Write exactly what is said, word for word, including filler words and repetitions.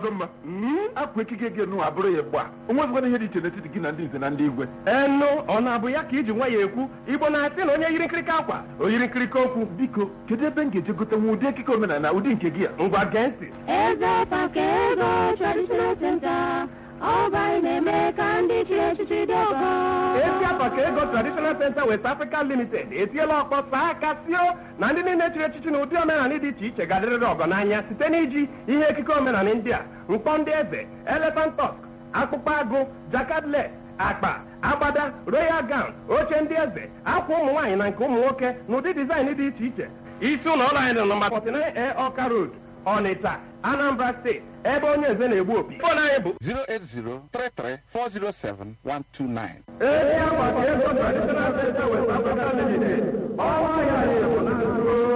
ọgọmma akwa ekike gị nụ abụrụ ya gba onwezikwana ihe dị iche n'etiti gị na ndị nze na ndị igwe enu ọ na-abụ ya ka iji nwa ya ekwu Igbo na-asị na onye yiri nkirika akwa o yiri nkirika okwu. biko kedu ebe m ga-eje gote nwa ụdị ekike omenala ụdị nke gị a? Ngwa gee ntị. Eze Pakego Traditional Center, Ọba na-eme ka ndị chiri echichi dị ọgọ. Ezi Pakego Traditional Center West Africa Limited etiela ọkpọ saa aka sio na ndị niile chiri echichi na ụdị omenala dị iche iche ga-adịrịrị ọgọ n'anya site n'iji ihe ekike omenala ndị a: mkpọ ndị eze, elephant tusk, akpụkpọ agụ, jakadle, akpa, agbada, royal gown, oche ndị eze, akwa ụmụ nwaanyị na nke ụmụ nwoke na ụdị dizaịn dị iche iche. Isi ụlọ ọrụ anyị dị nọmba forty-nine A Ọka Road, Ọnịcha, Anambra State, ebe onye eze na-egbu opi. Fon anyị bụ zero eight zero, three three four zero seven, one two nine. Ezi Pakego Traditional Center West Africa Limited. Ọnwa ya na-egbu na